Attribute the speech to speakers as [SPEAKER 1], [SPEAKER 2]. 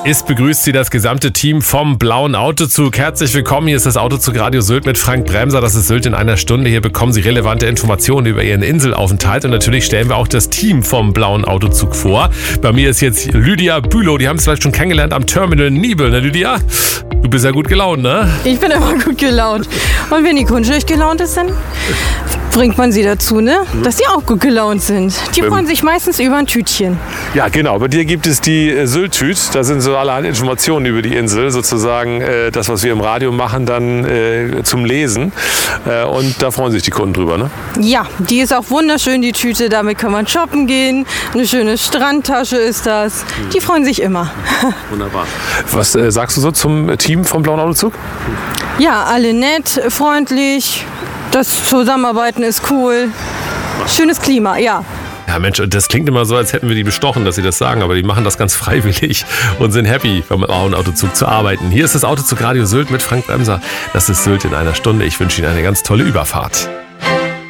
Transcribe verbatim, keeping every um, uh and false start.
[SPEAKER 1] Es begrüßt Sie das gesamte Team vom Blauen Autozug. Herzlich willkommen, hier ist das Autozug Radio Sylt mit Frank Bremser. Das ist Sylt in einer Stunde. Hier bekommen Sie relevante Informationen über Ihren Inselaufenthalt. Und natürlich stellen wir auch das Team vom Blauen Autozug vor. Bei mir ist jetzt Lydia Bülow. Die haben es vielleicht schon kennengelernt am Terminal Nibel. Ne, Lydia? Du bist ja gut gelaunt, ne?
[SPEAKER 2] Ich bin immer gut gelaunt. Und wenn die Kunden schlecht gelaunt ist, dann bringt man sie dazu, ne? Dass sie auch gut gelaunt sind. Die freuen sich meistens über ein Tütchen.
[SPEAKER 3] Ja, genau. Bei dir gibt es die Sylt-Tüt. Da sind so allerhand Informationen über die Insel. Sozusagen äh, das, was wir im Radio machen, dann äh, zum Lesen. Äh, und da freuen sich die Kunden drüber, ne?
[SPEAKER 2] Ja, die ist auch wunderschön, die Tüte. Damit kann man shoppen gehen. Eine schöne Strandtasche ist das. Die freuen sich immer.
[SPEAKER 3] Wunderbar. Was äh, sagst du so zum Team vom Blauen Autozug?
[SPEAKER 2] Ja, alle nett, freundlich. Das Zusammenarbeiten ist cool. Schönes Klima, ja.
[SPEAKER 1] Ja Mensch, und das klingt immer so, als hätten wir die bestochen, dass sie das sagen, aber die machen das ganz freiwillig und sind happy, beim Blauen Autozug zu arbeiten. Hier ist das Autozug Radio Sylt mit Frank Bremser. Das ist Sylt in einer Stunde. Ich wünsche Ihnen eine ganz tolle Überfahrt.